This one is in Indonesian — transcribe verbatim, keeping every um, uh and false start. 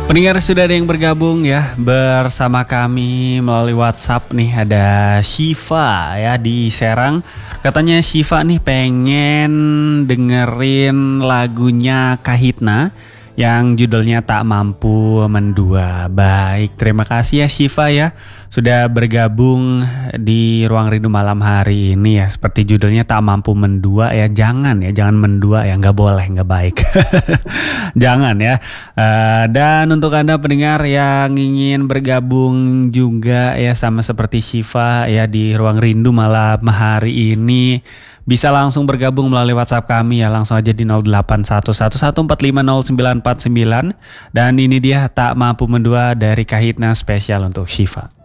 Pendengar, sudah ada yang bergabung ya bersama kami melalui WhatsApp nih. Ada Syifa ya di Serang. Katanya Syifa nih pengen dengerin lagunya Kahitna yang judulnya Tak Mampu Mendua. Baik, terima kasih ya Syifa ya sudah bergabung di Ruang Rindu malam hari ini ya. Seperti judulnya Tak Mampu Mendua ya, jangan ya, jangan mendua ya, nggak boleh, nggak baik. Jangan ya. Uh, dan untuk Anda pendengar yang ingin bergabung juga ya sama seperti Syifa ya di Ruang Rindu malam hari ini, bisa langsung bergabung melalui WhatsApp kami ya. Langsung aja di nol delapan satu satu satu empat lima nol sembilan empat sembilan. Dan ini dia Tak Mampu Mendua dari Kahitna spesial untuk Syifa.